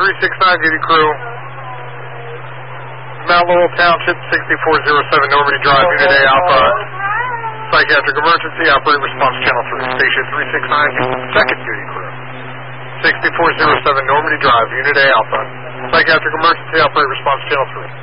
369 duty crew. Mount Lowell Township, 6407 Normandy Drive, Unit A Alpha. Psychiatric emergency, operate response channel 3. Station 369, second duty crew. 6407 Normandy Drive, Unit A Alpha. Psychiatric emergency, operate response channel 3.